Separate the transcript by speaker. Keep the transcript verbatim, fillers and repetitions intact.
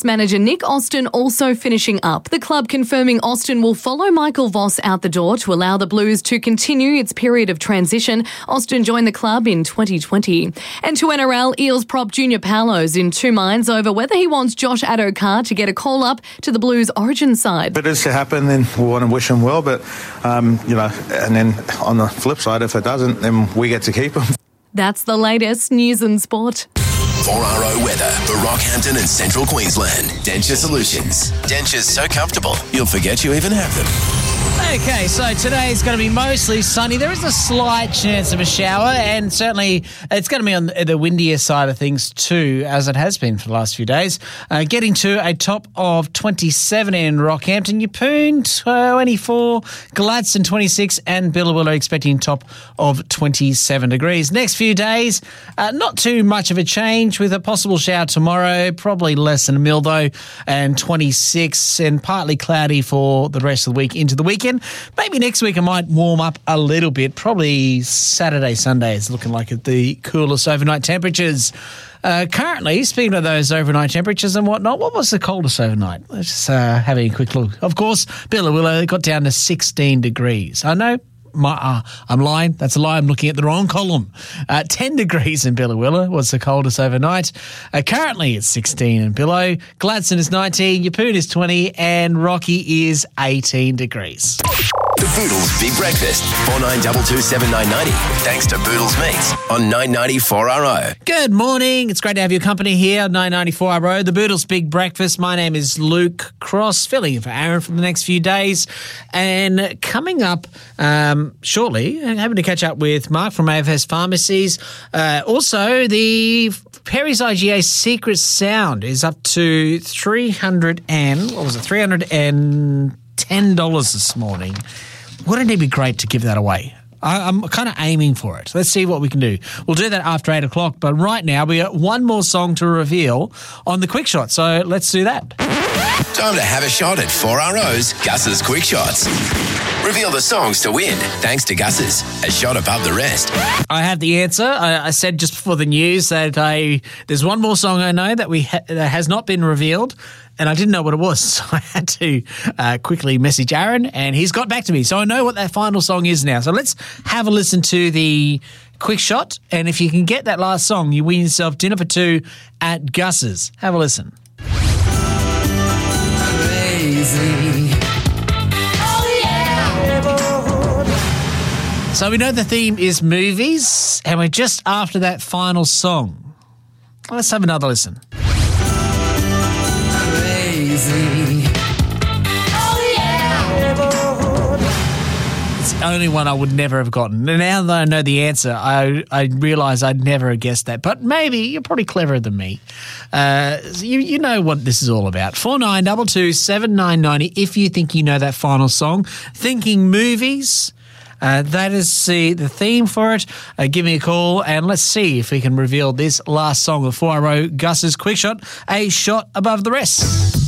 Speaker 1: Manager Nick Austin also finishing up. The club confirming Austin will follow Michael Voss out the door to allow the Blues to continue its period of transition. Austin joined the club in twenty twenty. And to N R L, Eels prop Junior Palos in two minds over whether he wants Josh Addo-Carr to get a call-up to the Blues origin side.
Speaker 2: If it is to happen, then we want to wish him well, but, um, you know, and then on the flip side, if it doesn't, then we get to keep him.
Speaker 1: That's the latest news and sport.
Speaker 3: four R O weather for Rockhampton and Central Queensland. Denture Solutions. Dentures so comfortable, you'll forget you even have them.
Speaker 4: Okay, so today's going to be mostly sunny. There is a slight chance of a shower, and certainly it's going to be on the windier side of things too, as it has been for the last few days. Uh, getting to a top of twenty-seven in Rockhampton, Yeppoon twenty-four, Gladstone twenty-six, and Billawilla expecting top of twenty-seven degrees. Next few days, uh, not too much of a change with a possible shower tomorrow, probably less than a mil though, and twenty-six, and partly cloudy for the rest of the week into the weekend. Maybe next week it might warm up a little bit. Probably Saturday, Sunday is looking like the coolest overnight temperatures. Uh, currently, speaking of those overnight temperatures and whatnot, what was the coldest overnight? Let's just uh, have a quick look. Of course, Billawilla got down to sixteen degrees. I know. My, uh, I'm lying. That's a lie. I'm looking at the wrong column. Uh, ten degrees in Billawilla was the coldest overnight. Uh, currently it's sixteen in Billow. Gladstone is nineteen. Yeppoon is twenty. And Rocky is eighteen degrees.
Speaker 3: The Boodles Big Breakfast. four nine two two seven nine nine zero. Thanks to Boodles Meats on nine ninety four R O.
Speaker 4: Good morning. It's great to have your company here on nine ninety four R O. The Boodles Big Breakfast. My name is Luke Cross, filling in for Aaron for the next few days. And coming up um, shortly, having to catch up with Mark from A F S Pharmacies. Uh, also, the Perry's I G A Secret Sound is up to three hundred and, what was it, three hundred ten dollars this morning. Wouldn't it be great to give that away? I, I'm kind of aiming for it. Let's see what we can do. We'll do that after eight o'clock, but right now we got one more song to reveal on the Quick Shot, so let's do that.
Speaker 3: Time to have a shot at four R O's Gus's Quick Shots. Reveal the songs to win, thanks to Gus's, a shot above the rest.
Speaker 4: I have the answer. I, I said just before the news that I there's one more song I know that we ha- that has not been revealed, and I didn't know what it was, so I had to uh, quickly message Aaron, and he's got back to me. So I know what that final song is now. So let's have a listen to the Quick Shot, and if you can get that last song, you win yourself dinner for two at Gus's. Have a listen. Crazy. So we know the theme is movies, and we're just after that final song. Let's have another listen. Crazy. Oh, yeah. It's the only one I would never have gotten. And now that I know the answer, I I realise I'd never have guessed that. But maybe you're probably cleverer than me. Uh, you, you know what this is all about. four nine two two seven nine nine zero if you think you know that final song. Thinking movies. Uh, that is the, the theme for it. Uh, give me a call and let's see if we can reveal this last song of four R O Gus's Quick Shot, a shot above the rest.